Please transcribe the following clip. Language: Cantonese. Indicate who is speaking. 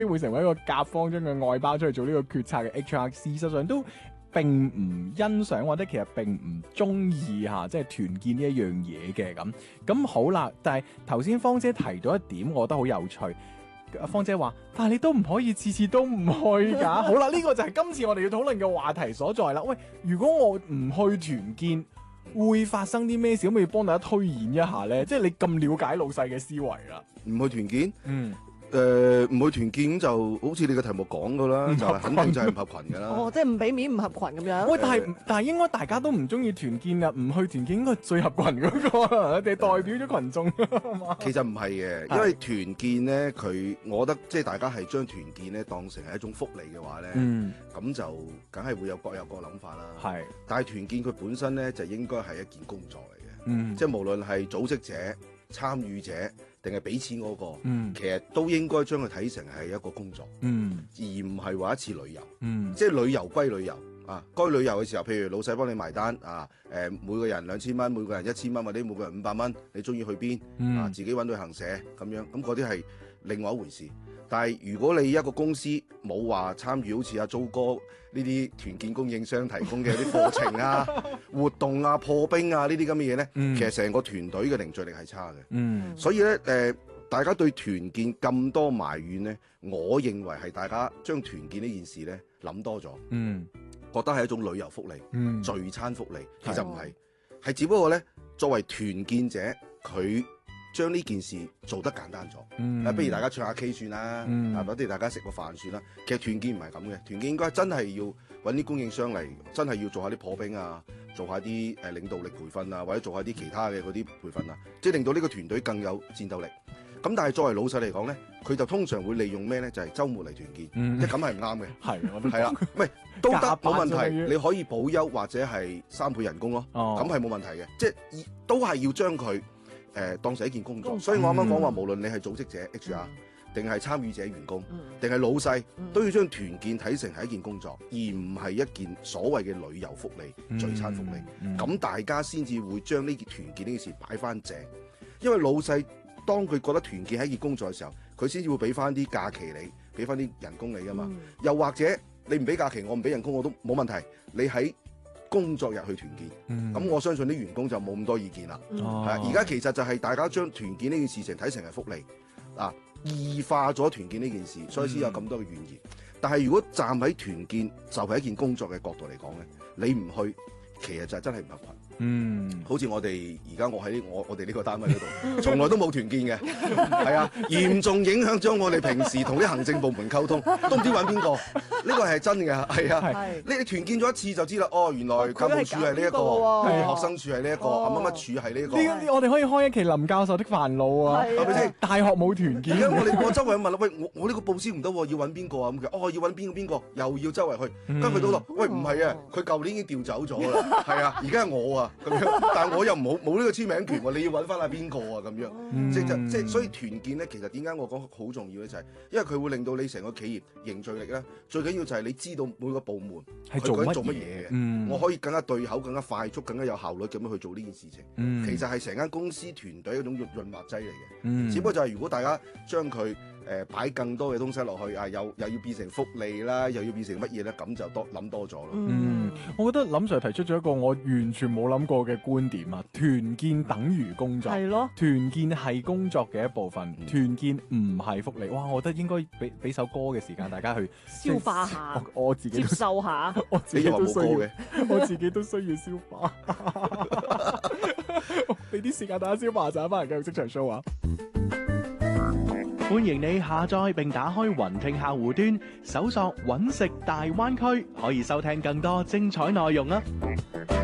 Speaker 1: 會成為一個甲方將佢外包出去做呢個決策嘅 HR， 事實上都並唔欣賞或者其實並唔中意嚇，即係團建呢一樣嘢嘅咁。咁好啦，但係頭先芳姐提到一點，我覺得好有趣。芳姐話：但係你都唔可以次次都唔去㗎。好啦，呢個就係今次我哋要討論嘅話題所在啦。喂，如果我唔去團建，會發生啲咩事？可唔可以幫大家推演一下呢？即係你咁了解老細嘅思維啦。
Speaker 2: 唔去團建，唔去團建咁就好似你嘅題目講噶啦，就係肯定就係唔合群噶啦。
Speaker 3: 哦，即係唔俾面唔合群咁樣。
Speaker 1: 喂，但係應該大家都唔中意團建㗎，唔去團建應該係最合群嗰個，你哋代表咗群眾。
Speaker 2: 其實唔係嘅，因為團建咧，我覺得即係大家係將團建咧當成係一種福利嘅話咧，咁就梗係會有各有各諗法啦。係，但係團建佢本身咧就應該係一件工作嚟嘅，即係無論係組織者、參與者定係俾錢嗰個，其實都應該將佢睇成係一個工作，而唔係話一次旅遊。即係旅遊歸旅遊啊，該旅遊嘅時候，譬如老細幫你埋單啊，每個人2000蚊，每個人1000蚊，或者每個人500蚊，你中意去邊啊？自己揾旅行社咁樣，咁嗰啲係另外一回事。但係如果你一個公司冇話參與好似阿租哥呢啲團建供應商提供嘅啲課程啊、活動啊、破冰啊呢啲咁嘅嘢咧，其實成個團隊嘅凝聚力係差嘅。所以咧大家對團建咁多埋怨咧，我認為係大家將團建呢件事咧諗多咗，覺得係一種旅遊福利、聚餐福利，其實唔係，係只不過咧作為團建者佢將呢件事做得簡單咗，不如大家唱下 K 算啦，不如大家食個飯算啦。其實團建唔係咁嘅，團建應該真係要揾啲供應商嚟，真係要做下啲破冰啊，做下啲領導力培訓啊，或者做下啲其他嘅嗰啲培訓啊，即係令到呢個團隊更有戰鬥力。咁但係作為老細嚟講咧，佢就通常會利用咩咧？就係週末嚟團建，即係咁係唔啱嘅。係啦，唔係都得冇問題，你可以保休或者係3倍人工咯，咁係冇問題嘅。即係都係要將佢當成一件工作。所以我啱啱講話，無論你係組織者 HR，定係參與者員工，定係老細，都要將團建睇成係一件工作，而唔係一件所謂嘅旅遊福利、聚餐福利。咁大家先至會將呢件團建呢件事擺翻正，因為老細當佢覺得團建係一件工作嘅時候，佢先至會俾翻啲假期你，俾翻啲人工你噶嘛。又或者你唔俾假期，我唔俾人工我都冇問題。你喺工作日去團建，咁我相信啲員工就冇咁多意見啦。而家其實就係大家將團建呢件事情睇成係福利，異化咗團建呢件事，所以先有咁多嘅怨言。但係如果站喺團建就係一件工作嘅角度嚟講咧，你唔去，其實就真係唔合群。好似我哋而家我喺我哋呢個單位嗰度，從來都冇團建嘅，係啊，嚴重影響咗我哋平時同啲行政部門溝通，都唔知揾邊個。呢個係真嘅，係啊。你團建咗一次就知啦。哦，原來教務處係呢一個，學生處係呢一個，乜乜處係呢一個。
Speaker 1: 我哋可以開一期林教授的煩惱啊，係咪先？大學冇團建。
Speaker 2: 而家我周圍問啦，喂，我呢個報銷唔得喎，要揾邊個啊？咁佢，要揾邊個，又要周圍去。跟住佢到喂，唔係啊，佢舊年已經調走咗啦，係啊，而家係我啊。咁樣，但係我又冇呢個簽名權喎，你要揾翻下邊個啊？咁樣，即係所以團建咧，其實點解我講好重要咧？就係因為佢會令到你成個企業凝聚力咧，最緊要就係你知道每個部門係做乜嘢嘅，我可以更加對口、更加快速、更加有效率咁樣去做呢件事情。其實係成間公司團隊一種潤滑劑嚟嘅，只不過就係如果大家將佢擺更多嘅東西落去啊，又要變成福利啦，又要變成乜嘢咧？咁就諗多咗咯。
Speaker 1: 我覺得林 Sir 提出咗一個我完全冇諗過嘅觀點啊！團建等於工作，係咯，團建係工作嘅一部分，團建唔係福利。哇！我覺得應該俾首歌嘅時間大家去
Speaker 3: 消化下，
Speaker 1: 我自己
Speaker 3: 接受下，
Speaker 1: 我自己都需要，我自己都需要消化。俾啲時間大家消化，就翻嚟繼續職場 show 啊！歡迎你下載並打開雲聽客戶端，搜索揾食大灣區，可以收聽更多精彩內容啊！